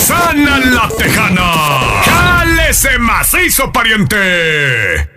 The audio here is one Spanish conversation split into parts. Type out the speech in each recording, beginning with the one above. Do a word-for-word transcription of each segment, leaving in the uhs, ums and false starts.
¡Sana la tejana! ¡Jálese macizo, pariente!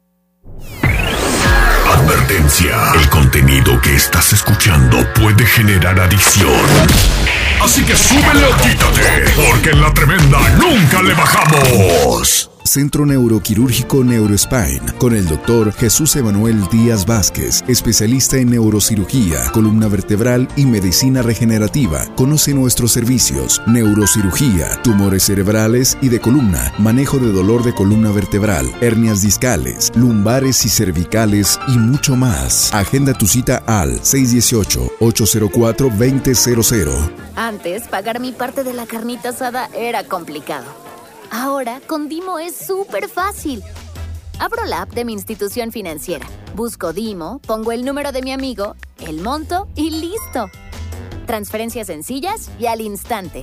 Advertencia: el contenido que estás escuchando puede generar adicción. Así que súbele o quítate, porque en La Tremenda nunca le bajamos. Centro Neuroquirúrgico Neurospine, con el doctor Jesús Emanuel Díaz Vázquez, especialista en neurocirugía, columna vertebral y medicina regenerativa. Conoce nuestros servicios: neurocirugía, tumores cerebrales y de columna, manejo de dolor de columna vertebral, hernias discales, lumbares y cervicales y mucho más. Agenda tu cita al seis uno ocho, ocho cero cuatro, dos cero cero cero. Antes, pagar mi parte de la carnita asada era complicado. Ahora, con Dimo es súper fácil. Abro la app de mi institución financiera, busco Dimo, pongo el número de mi amigo, el monto y ¡listo! Transferencias sencillas y al instante.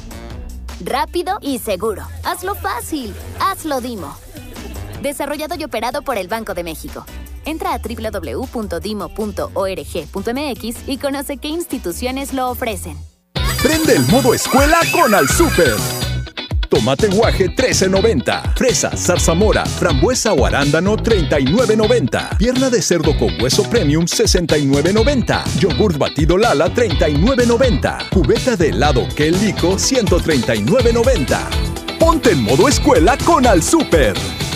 Rápido y seguro. Hazlo fácil. Hazlo Dimo. Desarrollado y operado por el Banco de México. Entra a doble u doble u doble u punto dimo punto org punto m x y conoce qué instituciones lo ofrecen. Prende el modo escuela con Al Súper. Tomate guaje trece noventa, fresa, zarzamora, frambuesa o arándano treinta y nueve noventa, pierna de cerdo con hueso premium sesenta y nueve noventa, yogurt batido Lala treinta y nueve noventa, cubeta de helado Quelico ciento treinta y nueve noventa. Ponte en modo escuela con Al Súper.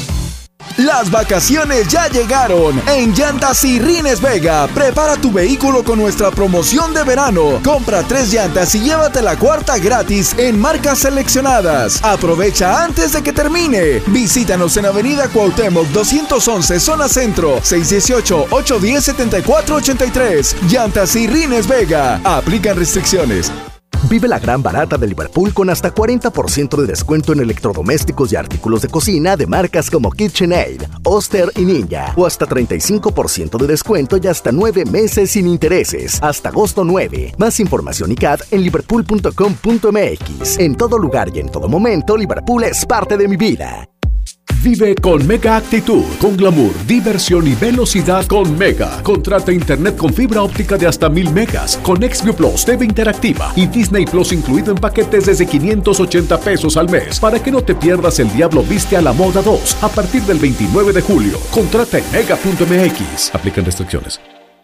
Las vacaciones ya llegaron. En Llantas y Rines Vega, prepara tu vehículo con nuestra promoción de verano. Compra tres llantas y llévate la cuarta gratis en marcas seleccionadas. Aprovecha antes de que termine. Visítanos en Avenida Cuauhtémoc doscientos once, Zona Centro, seis uno ocho, ocho uno cero, siete cuatro ocho tres. Llantas y Rines Vega. Aplican restricciones. Vive la gran barata de Liverpool con hasta cuarenta por ciento de descuento en electrodomésticos y artículos de cocina de marcas como KitchenAid, Oster y Ninja. O hasta treinta y cinco por ciento de descuento y hasta nueve meses sin intereses. Hasta agosto nueve. Más información y C A D en liverpool punto com punto m x. En todo lugar y en todo momento, Liverpool es parte de mi vida. Vive con Mega Actitud, con glamour, diversión y velocidad con Mega. Contrata internet con fibra óptica de hasta mil megas, con Xview Plus, T V interactiva y Disney Plus incluido en paquetes desde quinientos ochenta pesos al mes, para que no te pierdas El Diablo Viste a la Moda dos a partir del veintinueve de julio. Contrata en mega punto m x. Aplican restricciones.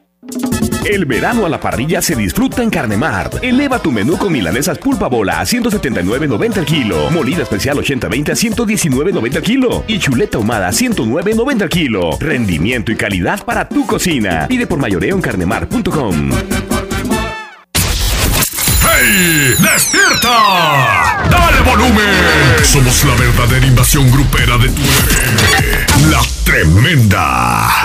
El verano a la parrilla se disfruta en Carnemart. Eleva tu menú con milanesas pulpa bola a ciento setenta y nueve noventa el kilo, molida especial ochenta veinte a ciento diecinueve noventa el kilo y chuleta ahumada a ciento nueve noventa el kilo. Rendimiento y calidad para tu cocina. Pide por mayoreo en carnemart punto com. ¡Hey! ¡Despierta! ¡Dale volumen! Somos la verdadera invasión grupera de tu F M. La Tremenda.